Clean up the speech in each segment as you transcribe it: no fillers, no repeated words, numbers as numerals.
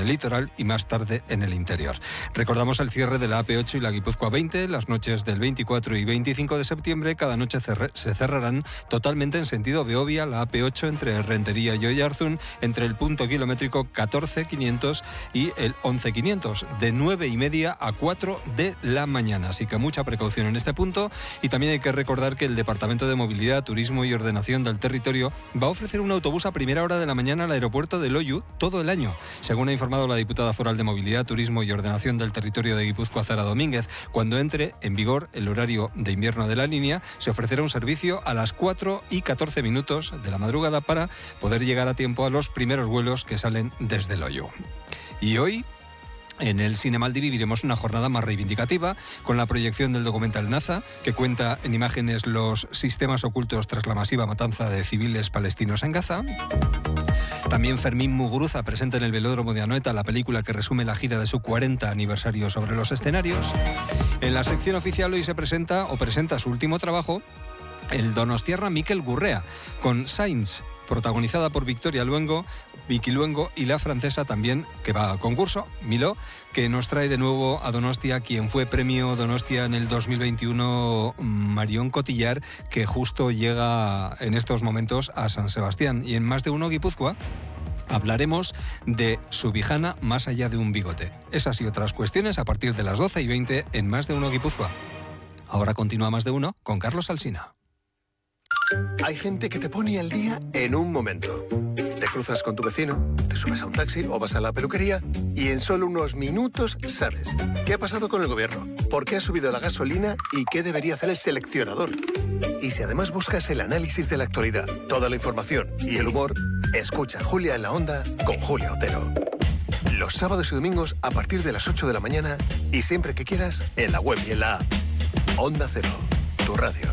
el litoral y más tarde en el interior. Recordamos el cierre de la AP8 y la Guipúzcoa 20, las noches del 24 y 25 de septiembre. Cada noche se cerrarán totalmente en sentido Beovia, la AP8 entre Rentería y Oyarzún, entre el punto kilométrico 14.500 y el 11.500, de 9:30 a 4 de la mañana. Así que mucha precaución en este punto. Y también hay que recordar que el Departamento de Movilidad, Turismo y Ordenación del Territorio va a ofrecer un autobús a primera hora de la mañana al aeropuerto de Loiu todo el año. Según ha informado la diputada foral de Movilidad, Turismo y Ordenación del Territorio de Guipúzcoa, Zara Domínguez, cuando entre en vigor el horario de invierno de la línea, se ofrecerá un servicio a las 4:14 de la madrugada para poder llegar a tiempo a los primeros vuelos que salen desde Loiu. Y hoy, en el Cine Maldi, viviremos una jornada más reivindicativa con la proyección del documental Naza, que cuenta en imágenes los sistemas ocultos tras la masiva matanza de civiles palestinos en Gaza. También Fermín Muguruza presenta en el Velódromo de Anoeta la película que resume la gira de su 40 aniversario sobre los escenarios. En la sección oficial hoy se presenta su último trabajo, el donostiarra Mikel Gurrea, con Sainz, protagonizada por Victoria Luengo, Vicky Luengo, y la francesa también, que va a concurso, Miló, que nos trae de nuevo a Donostia quien fue premio Donostia en el 2021, Marion Cotillard, que justo llega en estos momentos a San Sebastián. Y en Más de Uno Guipúzcoa hablaremos de Subijana más allá de un bigote. Esas y otras cuestiones a partir de las 12:20 en Más de Uno Guipúzcoa. Ahora continúa Más de Uno con Carlos Alsina. Hay gente que te pone al día en un momento. Te cruzas con tu vecino, te subes a un taxi o vas a la peluquería y en solo unos minutos sabes qué ha pasado con el gobierno, por qué ha subido la gasolina y qué debería hacer el seleccionador. Y si además buscas el análisis de la actualidad, toda la información y el humor, escucha Julia en la Onda con Julia Otero. Los sábados y domingos a partir de las 8 de la mañana y siempre que quieras en la web y en la app. Onda Cero, tu radio.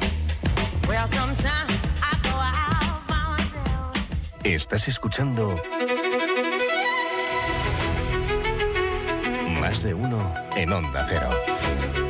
Estás escuchando Más de Uno en Onda Cero.